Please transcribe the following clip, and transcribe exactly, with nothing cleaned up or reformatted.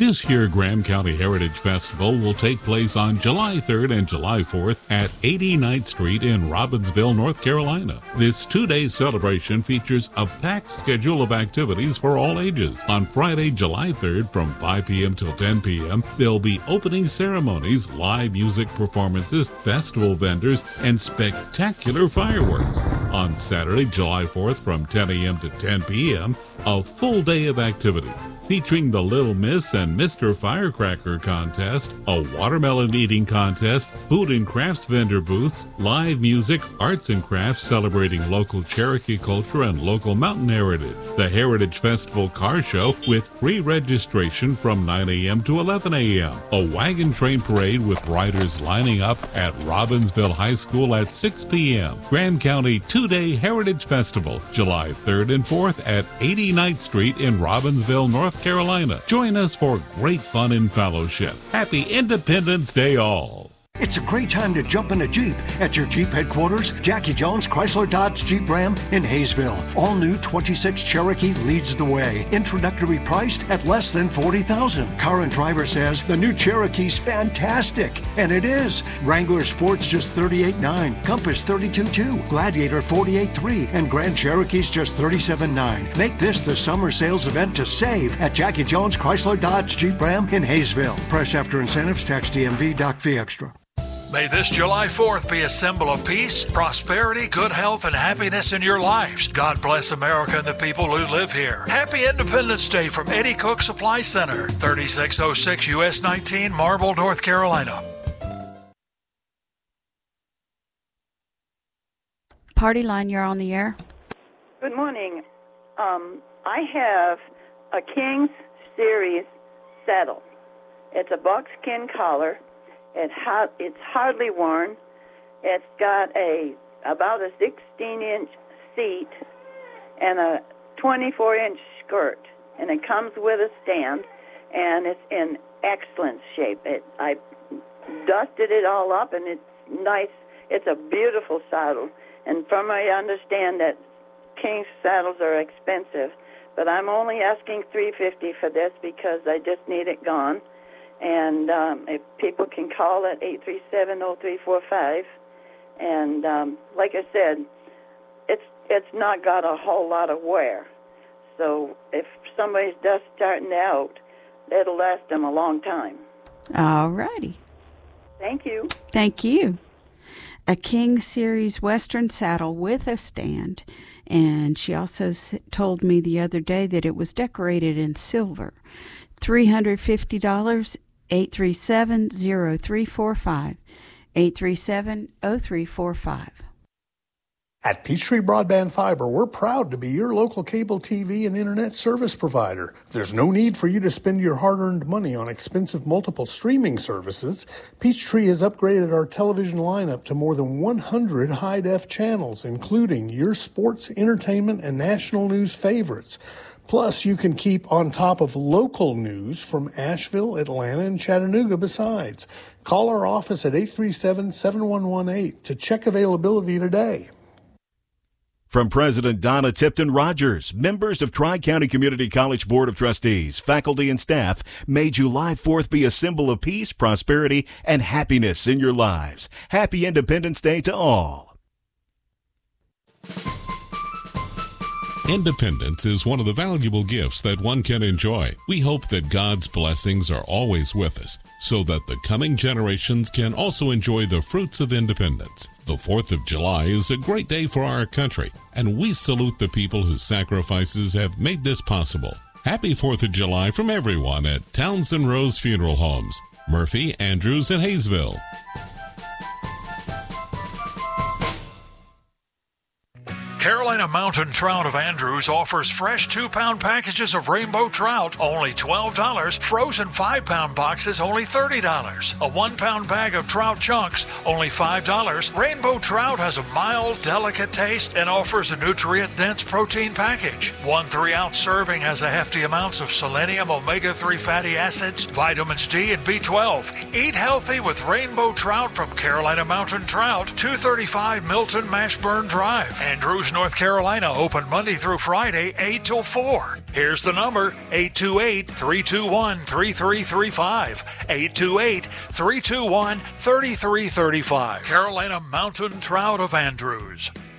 This year, Graham County Heritage Festival will take place on July third and July fourth at eighty-ninth Street in Robbinsville, North Carolina. This two-day celebration features a packed schedule of activities for all ages. On Friday, July third from five p.m. till ten p.m., there'll be opening ceremonies, live music performances, festival vendors, and spectacular fireworks. On Saturday, July fourth from ten a.m. to ten p.m., a full day of activities featuring the Little Miss and Mister Firecracker contest, a watermelon eating contest, food and crafts vendor booths, live music, arts and crafts celebrating local Cherokee culture and local mountain heritage, the Heritage Festival car show with free registration from nine a.m. to eleven a.m., a wagon train parade with riders lining up at Robbinsville High School at six p.m., Graham County two-day Heritage Festival, July third and fourth at eighty-ninth Street in Robbinsville, North Carolina. Join us for great fun and fellowship. Happy Independence Day all. It's a great time to jump in a Jeep at your Jeep headquarters, Jackie Jones Chrysler Dodge Jeep Ram in Hayesville. All new twenty-six Cherokee leads the way. Introductory priced at less than forty thousand dollars. Car and Driver says the new Cherokee's fantastic, and it is. Wrangler Sports just thirty-eight nine, Compass thirty-two two, Gladiator forty-eight three, and Grand Cherokee's just thirty-seven nine. Make this the summer sales event to save at Jackie Jones Chrysler Dodge Jeep Ram in Hayesville. Price after incentives, tax D M V, doc fee extra. May this July fourth be a symbol of peace, prosperity, good health, and happiness in your lives. God bless America and the people who live here. Happy Independence Day from Eddie Cook Supply Center, thirty-six oh six U S nineteen, Marble, North Carolina. Party Line, you're on the air. Good morning. Um, I have a King's Series saddle. It's a buckskin collar. It ha- it's hardly worn. It's got a about a sixteen inch seat and a twenty-four inch skirt, and it comes with a stand, and it's in excellent shape. It, I dusted it all up, and it's nice. It's a beautiful saddle, and from what I understand that King's saddles are expensive, but I'm only asking three hundred fifty dollars for this because I just need it gone. And um, if people can call at eight three seven, oh three four five. And um, like I said, it's it's not got a whole lot of wear. So if somebody's just starting out, it'll last them a long time. All righty. Thank you. Thank you. A King Series Western saddle with a stand. And she also told me the other day that it was decorated in silver. three hundred fifty dollars. eight three seven, oh three four five. eight three seven, oh three four five. At Peachtree Broadband Fiber, we're proud to be your local cable T V and internet service provider. There's no need for you to spend your hard-earned money on expensive multiple streaming services. Peachtree has upgraded our television lineup to more than one hundred high-def channels, including your sports, entertainment, and national news favorites. Plus, you can keep on top of local news from Asheville, Atlanta, and Chattanooga besides. Call our office at eight three seven, seven one one eight to check availability today. From President Donna Tipton Rogers, members of Tri-County Community College Board of Trustees, faculty, and staff, may July fourth be a symbol of peace, prosperity, and happiness in your lives. Happy Independence Day to all. Independence is one of the valuable gifts that one can enjoy. We hope that God's blessings are always with us, so that the coming generations can also enjoy the fruits of independence. The fourth of July is a great day for our country, and we salute the people whose sacrifices have made this possible. Happy fourth of July from everyone at Townsend Rose Funeral Homes, Murphy, Andrews, and Hayesville. Carolina Mountain Trout of Andrews offers fresh two-pound packages of rainbow trout, only twelve dollars. Frozen five-pound boxes, only thirty dollars. A one-pound bag of trout chunks, only five dollars. Rainbow trout has a mild, delicate taste and offers a nutrient-dense protein package. One three-ounce serving has a hefty amounts of selenium, omega three fatty acids, vitamins D, and B twelve. Eat healthy with rainbow trout from Carolina Mountain Trout, two thirty-five Milton Mashburn Drive, Andrews, North Carolina. Carolina, open Monday through Friday, eight till four. Here's the number, eight two eight, three two one, three three three five. eight two eight, three two one, three three three five. Carolina Mountain Trout of Andrews.